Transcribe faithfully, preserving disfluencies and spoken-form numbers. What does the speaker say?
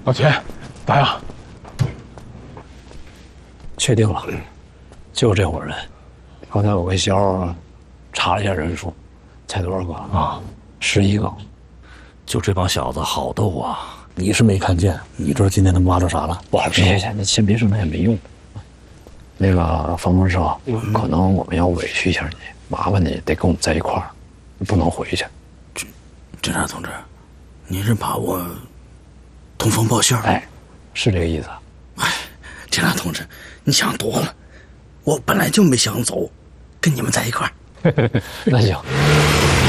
老秦，咋样？ 确定了，就这伙人。刚才我跟肖查了一下人数，才多少个啊？十一个。 就这帮小子好斗啊！你是没看见，你知道今天他们挖着啥了？不好说。 别别，那先别说，那也没用。那个方博士，嗯、可能我们要委屈一下你，麻烦你得跟我们在一块儿，不能回去。 侦侦察同志，您是怕我通风报信？ 哎，是这个意思。 哎，侦察同志，你想多了，我本来就没想走，跟你们在一块儿。 那行，